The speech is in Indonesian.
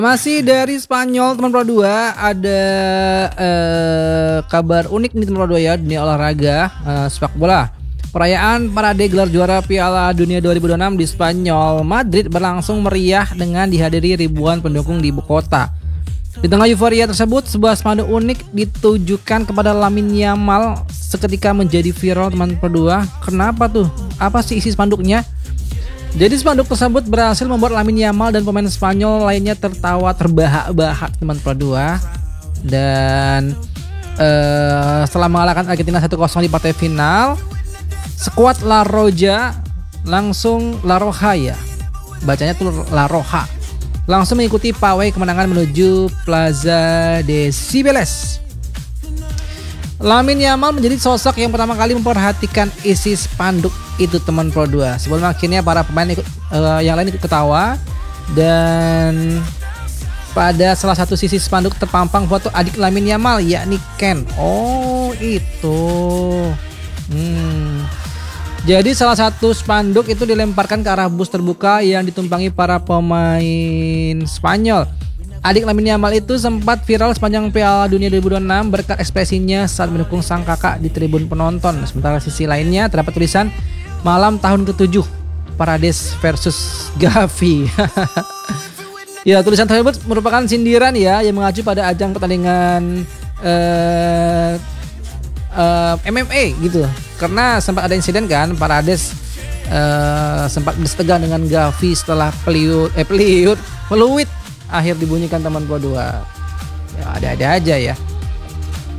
Masih dari Spanyol teman Pro 2 ada kabar unik nih teman Pro 2 ya, dunia olahraga sepak bola. Perayaan parade gelar juara Piala Dunia 2026 di Spanyol Madrid berlangsung meriah dengan dihadiri ribuan pendukung di ibu kota. Di tengah euforia tersebut, sebuah spanduk unik ditujukan kepada Lamine Yamal seketika menjadi viral teman Pro 2. Kenapa tuh? Apa sih isi spanduknya? Jadi spanduk tersebut berhasil membuat Lamine Yamal dan pemain Spanyol lainnya tertawa terbahak-bahak teman Pro 2. Dan setelah mengalahkan Argentina 1-0 di partai final, skuad La Roja langsung La Roja ya, bacanya tuh La Roja, langsung mengikuti pawai kemenangan menuju Plaza de Cibeles. Lamine Yamal menjadi sosok yang pertama kali memperhatikan isi spanduk itu teman Pro 2. Sebelum akhirnya para pemain yang lain ikut ketawa, dan pada salah satu sisi spanduk terpampang foto adik Lamine Yamal yakni Ken. Oh itu. Jadi salah satu spanduk itu dilemparkan ke arah bus terbuka yang ditumpangi para pemain Spanyol. Adik Lamine Yamal itu sempat viral sepanjang Piala Dunia 2026 berkat ekspresinya saat mendukung sang kakak di tribun penonton. Sementara sisi lainnya terdapat tulisan malam tahun ke-7 Paredes versus Gavi. Ya, tulisan tersebut merupakan sindiran ya yang mengacu pada ajang pertandingan MMA gitu. Karena sempat ada insiden kan, Paredes sempat bersetegang dengan Gavi setelah peluit akhir dibunyikan teman Pro 2. Ya, ada-ada aja ya.